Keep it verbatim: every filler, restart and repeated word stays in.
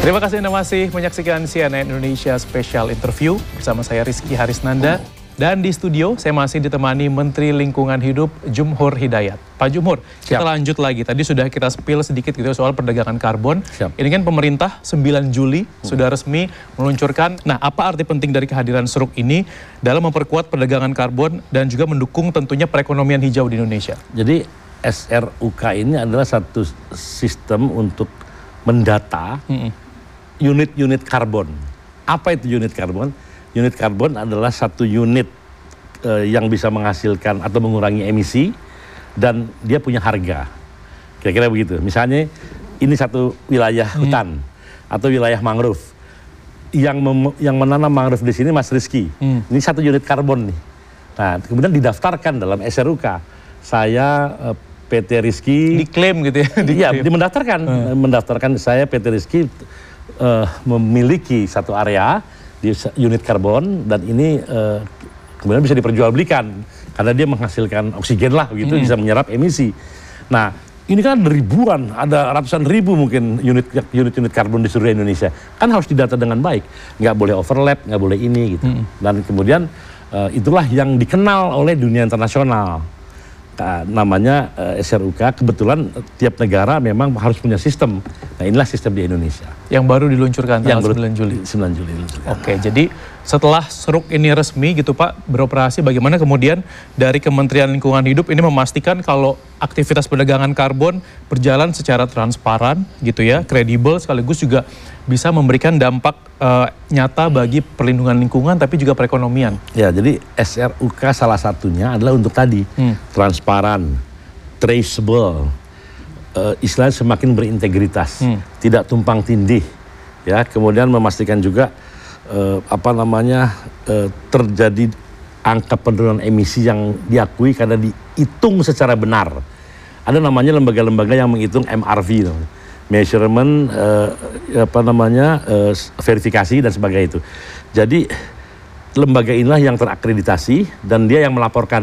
Terima kasih Anda masih menyaksikan C N N Indonesia Special Interview bersama saya Rizky Harisnanda. Dan di studio saya masih ditemani Menteri Lingkungan Hidup Jumhur Hidayat. Pak Jumhur, kita Siap. lanjut lagi. Tadi sudah kita spill sedikit gitu soal perdagangan karbon. Siap. Ini kan pemerintah sembilan Juli hmm. sudah resmi meluncurkan. Nah, apa arti penting dari kehadiran Seruk ini dalam memperkuat perdagangan karbon dan juga mendukung tentunya perekonomian hijau di Indonesia? Jadi S R U K ini adalah satu sistem untuk mendata hmm. unit-unit karbon. Apa itu unit karbon? Unit karbon adalah satu unit eh, yang bisa menghasilkan atau mengurangi emisi dan dia punya harga. Kira-kira begitu. Misalnya ini satu wilayah hmm. hutan atau wilayah mangrove. Yang mem- yang menanam mangrove di sini Mas Rizky. Hmm. Ini satu unit karbon nih. Nah, kemudian didaftarkan dalam S R U K. Saya eh, P T Rizky diklaim gitu ya. Iya, mendaftarkan hmm. mendaftarkan saya P T Rizky eh, memiliki satu area di unit karbon dan ini uh, kemudian bisa diperjualbelikan karena dia menghasilkan oksigen lah gitu, hmm. bisa menyerap emisi. Nah, ini kan ada ribuan, ada ratusan ribu mungkin unit unit-unit karbon di seluruh Indonesia. Kan harus didata dengan baik, nggak boleh overlap, nggak boleh ini gitu. Hmm. Dan kemudian uh, itulah yang dikenal oleh dunia internasional. Nah, namanya uh, S R U K. Kebetulan uh, tiap negara memang harus punya sistem. Nah, inilah sistem di Indonesia. Yang baru diluncurkan tanggal yang sembilan Juli. sembilan Juli diluncurkan. Oke, jadi setelah Seruk ini resmi gitu Pak beroperasi, bagaimana kemudian dari Kementerian Lingkungan Hidup ini memastikan kalau aktivitas perdagangan karbon berjalan secara transparan gitu ya, kredibel, sekaligus juga bisa memberikan dampak uh, nyata bagi perlindungan lingkungan tapi juga perekonomian. Ya, jadi S R U K salah satunya adalah untuk tadi hmm. transparan, traceable, uh, istilahnya semakin berintegritas, hmm. tidak tumpang tindih, ya. Kemudian memastikan juga uh, apa namanya uh, terjadi angka penurunan emisi yang diakui karena dihitung secara benar. Ada namanya lembaga-lembaga yang menghitung M R V. Measurement, uh, apa namanya, uh, verifikasi dan sebagainya itu. Jadi lembaga inilah yang terakreditasi dan dia yang melaporkan